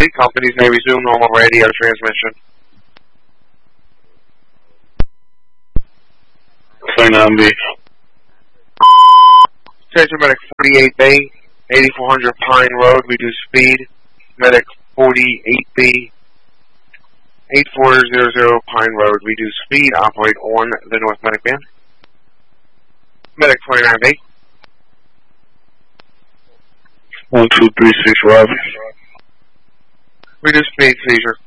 Fleet companies may resume normal radio transmission. 29B. Station Medic 48A, 8400 Pine Road, reduce speed. Medic 48B, 8400 Pine Road, reduce speed, operate on the North Medic band. Medic 29B. 1236 Robbie. Reduce speed, seizure.